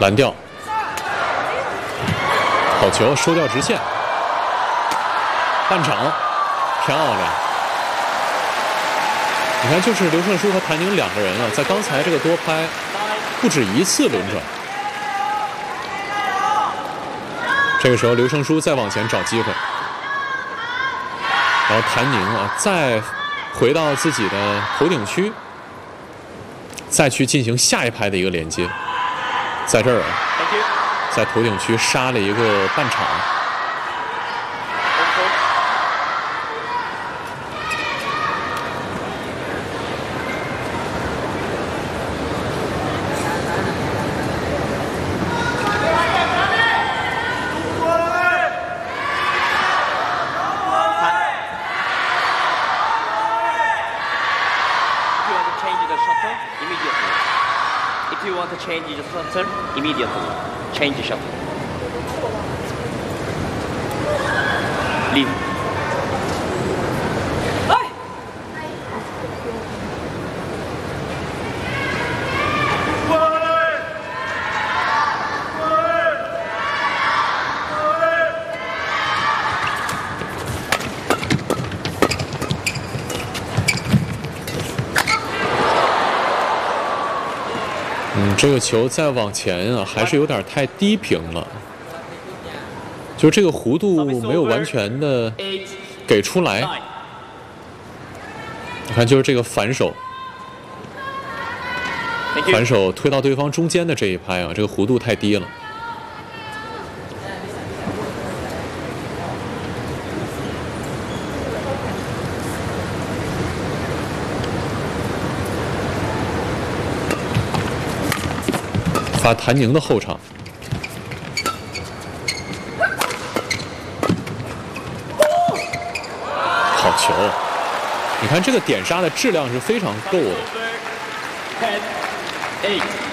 拦掉，好球，收掉直线，半场，漂亮。你看，就是刘胜书和谭宁两个人啊，在刚才这个多拍不止一次轮转。这个时候，刘胜书再往前找机会，然后谭宁啊，再回到自己的头顶区，再去进行下一拍的一个连接。在这儿啊，在头顶区杀了一个半场。 Change your shutter immediately. Change the shutter. Leave. 这个球再往前啊，还是有点太低平了，就这个弧度没有完全的给出来。你看，就是这个反手推到对方中间的这一拍啊，这个弧度太低了。发谭宁的后场，好球！你看这个点杀的质量是非常够的。